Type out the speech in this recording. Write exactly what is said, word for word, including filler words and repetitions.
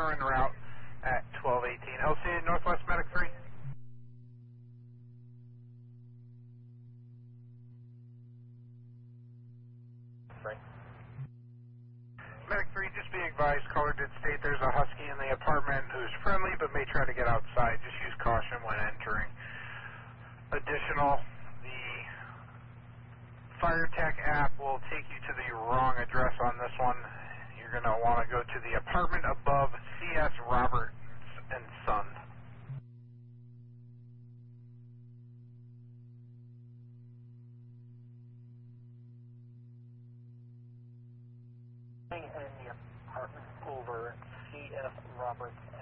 owner en route at twelve eighteen. L C A Northwest Medic three. Right. Medic three, just be advised, caller did state there's a husky in the apartment who's friendly but may try to get outside. Just use caution when entering. Additional, the FireTech app will take you to the wrong address on this one. You're going to want to go to the apartment above C S Roberts and Sons. In the apartment over C F Roberts